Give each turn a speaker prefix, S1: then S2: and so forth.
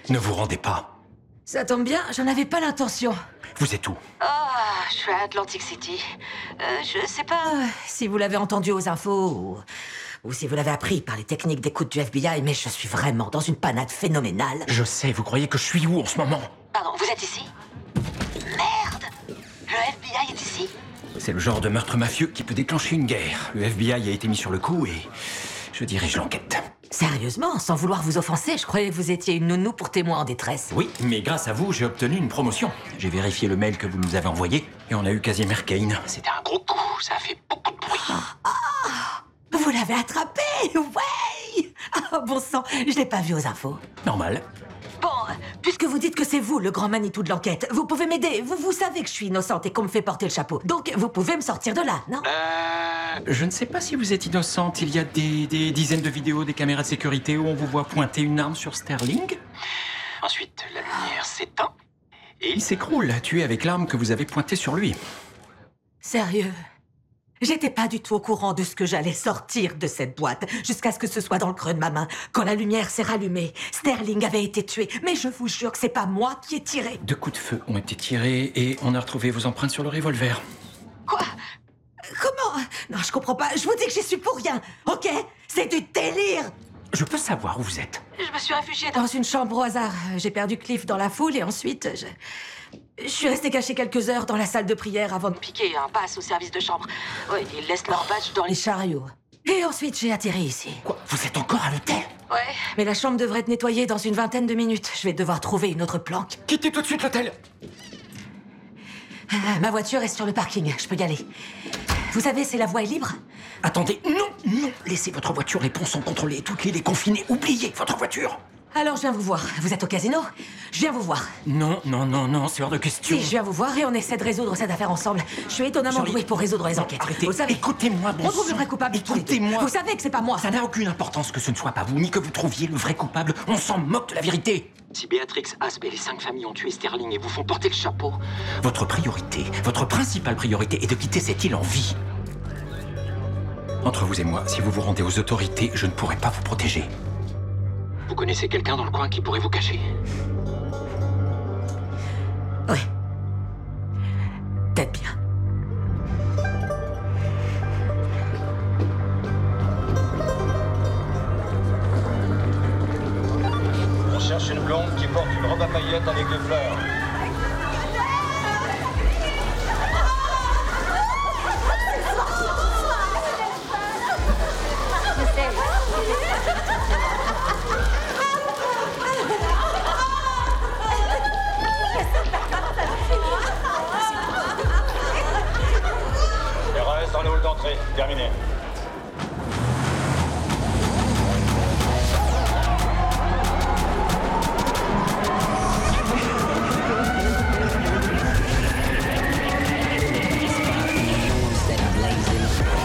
S1: Ne vous rendez pas.
S2: Ça tombe bien, j'en avais pas l'intention.
S1: Vous êtes où?
S2: Je suis à Atlantic City. Je sais pas si vous l'avez entendu aux infos ou si vous l'avez appris par les techniques d'écoute du FBI, mais je suis vraiment dans une panade phénoménale.
S1: Je sais, vous croyez que je suis où en ce moment?
S2: Pardon, vous êtes ici? Merde! Le FBI est ici?
S1: C'est le genre de meurtre mafieux qui peut déclencher une guerre. Le FBI a été mis sur le coup et je dirige l'enquête.
S2: Sérieusement, sans vouloir vous offenser, je croyais que vous étiez une nounou pour témoin en détresse.
S1: Oui, mais grâce à vous, j'ai obtenu une promotion. J'ai vérifié le mail que vous nous avez envoyé et on a eu Casimir Kane. C'était un gros coup, ça a fait beaucoup de bruit.
S2: Vous l'avez attrapé? Ouais! Bon sang, je l'ai pas vu aux infos.
S1: Normal.
S2: Bon, puisque vous dites que c'est vous le grand Manitou de l'enquête, vous pouvez m'aider. Vous savez que je suis innocente et qu'on me fait porter le chapeau. Donc, vous pouvez me sortir de là, non?
S1: Je ne sais pas si vous êtes innocente. Il y a des dizaines de vidéos des caméras de sécurité où on vous voit pointer une arme sur Sterling. Ensuite, la lumière s'éteint et il s'écroule, tué avec l'arme que vous avez pointée sur lui.
S2: Sérieux? J'étais pas du tout au courant de ce que j'allais sortir de cette boîte, jusqu'à ce que ce soit dans le creux de ma main. Quand la lumière s'est rallumée, Sterling avait été tué. Mais je vous jure que c'est pas moi qui ai tiré.
S1: 2 coups de feu ont été tirés et on a retrouvé vos empreintes sur le revolver.
S2: Quoi? Comment? Non, je comprends pas. Je vous dis que j'y suis pour rien, ok? C'est du délire!
S1: Je peux savoir où vous êtes?
S2: Je me suis réfugiée dans une chambre au hasard. J'ai perdu Cliff dans la foule et ensuite, je suis restée cachée quelques heures dans la salle de prière avant de piquer un pass au service de chambre. Oui, ils laissent leur badge dans les chariots. Et ensuite, j'ai atterri ici.
S1: Quoi? Vous êtes encore à l'hôtel?
S2: Ouais, mais la chambre devrait être nettoyée dans une vingtaine de minutes. Je vais devoir trouver une autre planque.
S1: Quittez tout de suite l'hôtel!
S2: Ma voiture est sur le parking, je peux y aller. Vous savez, c'est la voie est libre?
S1: Attendez, non! Laissez votre voiture, les ponts sont contrôlés, toute l'île est confinée, oubliez votre voiture!
S2: Alors, je viens vous voir. Vous êtes au casino? Je viens vous voir.
S1: Non, c'est hors de question.
S2: Si, je viens vous voir et on essaie de résoudre cette affaire ensemble. Je suis étonnamment douée pour résoudre les enquêtes.
S1: Arrêtez,
S2: Vous savez,
S1: écoutez-moi, bon
S2: on trouve
S1: sang.
S2: le vrai coupable.
S1: Écoutez-moi.
S2: Vous savez que c'est pas moi.
S1: Ça n'a aucune importance que ce ne soit pas vous, ni que vous trouviez le vrai coupable. On s'en moque de la vérité. Si Béatrix, Asp et les 5 familles ont tué Sterling et vous font porter le chapeau, votre priorité, votre principale priorité est de quitter cette île en vie. Entre vous et moi, si vous vous rendez aux autorités, je ne pourrai pas vous protéger. Vous connaissez quelqu'un dans le coin qui pourrait vous cacher?
S2: Oui. Peut-être bien.
S3: On cherche une blonde qui porte une robe à paillettes avec des fleurs. RAS dans le hall d'entrée. Terminé.